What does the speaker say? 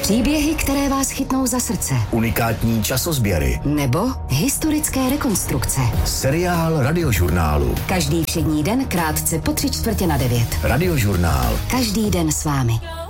Příběhy, které vás chytnou za srdce. Unikátní časozběry. Nebo historické rekonstrukce. Seriál Radiožurnálu. Každý všední den krátce po 8:45. Radiožurnál. Každý den s vámi.